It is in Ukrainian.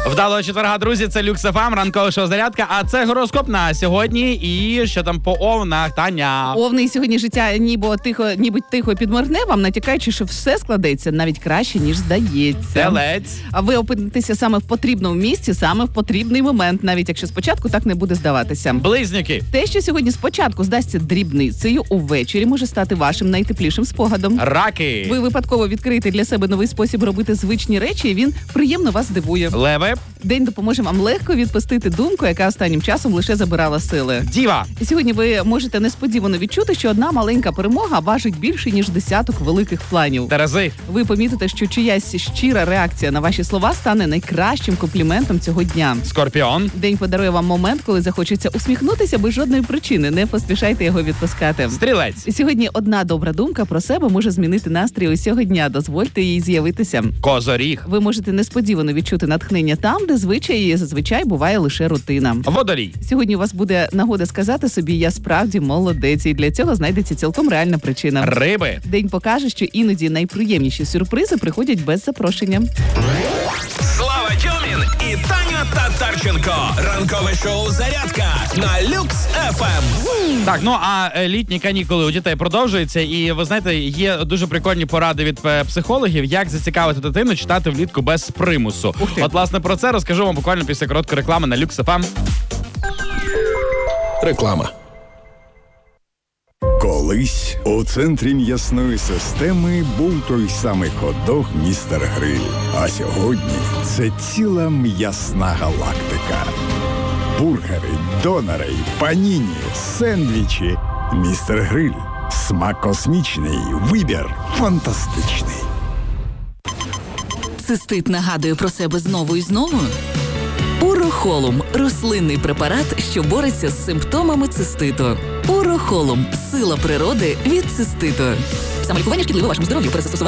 Вдалого четверга, друзі, це Люкс ФМ, ранкове шоу «Зарядка», а це гороскоп на сьогодні і що там по овнах, Таня. Овни сьогодні життя ніби тихо підморгне вам, натякаючи, що все складеться навіть краще, ніж здається. Телець. А ви опинитеся саме в потрібному місці, саме в потрібний момент, навіть якщо спочатку так не буде здаватися. Близнюки. Те, що сьогодні спочатку здасться дрібницею, увечері може стати вашим найтеплішим спогадом. Раки. Ви випадково відкриєте для себе новий спосіб робити звичні речі, і він приємно вас здивує. Леви. День допоможе вам легко відпустити думку, яка останнім часом лише забирала сили. Діва. І сьогодні ви можете несподівано відчути, що одна маленька перемога важить більше, ніж десяток великих планів. Терези. Ви помітите, що чиясь щира реакція на ваші слова стане найкращим компліментом цього дня. Скорпіон. День подарує вам момент, коли захочеться усміхнутися без жодної причини. Не поспішайте його відпускати. Стрілець. І сьогодні одна добра думка про себе може змінити настрій усього дня. Дозвольте їй з'явитися. Козоріг. Ви можете несподівано відчути натхнення там, де зазвичай буває лише рутина. Водолій. Сьогодні у вас буде нагода сказати собі «я справді молодець», і для цього знайдеться цілком реальна причина. Риби. День покаже, що іноді найприємніші сюрпризи приходять без запрошення. Слава Тьомін і Таня Татарченко. Ранкове шоу «Зарядка» на Люкс ФМ. Так, ну а літні канікули у дітей продовжуються, і ви знаєте, є дуже прикольні поради від психологів, як зацікавити дитину читати влітку без примусу. От, власне, про це розкажу вам буквально після короткої реклами на Люкс ФМ. Реклама. Колись у центрі м'ясної системи був той самий хот-дог «Містер Гриль». А сьогодні це ціла м'ясна галактика. Бургери, донори, паніні, сендвічі. «Містер Гриль». Смак космічний, вибір фантастичний. Цистит нагадує про себе знову і знову? Урохолум – рослинний препарат, що бореться з симптомами циститу. Урохолум – сила природи від циститу. Самолікування шкідливо вашому здоров'ю при застосуванні